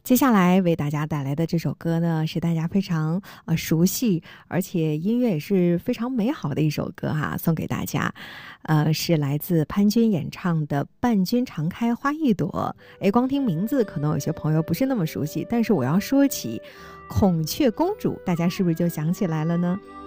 接下来为大家带来的这首歌呢，是大家非常熟悉，而且音乐也是非常美好的一首歌哈，送给大家。是来自潘军演唱的《伴君常开花一朵》。光听名字可能有些朋友不是那么熟悉，但是我要说起孔雀公主，大家是不是就想起来了呢？